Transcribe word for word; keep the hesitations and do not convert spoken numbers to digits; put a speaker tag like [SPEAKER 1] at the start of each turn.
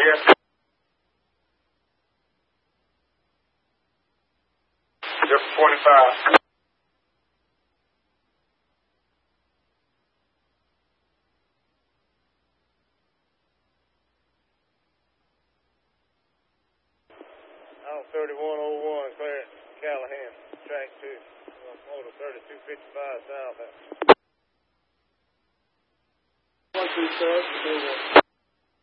[SPEAKER 1] Yes. Just twenty-five.
[SPEAKER 2] I'm thirty-one oh one, Clarence, Callahan, track two, motor thirty-two fifty-five south.
[SPEAKER 1] One, two, sir.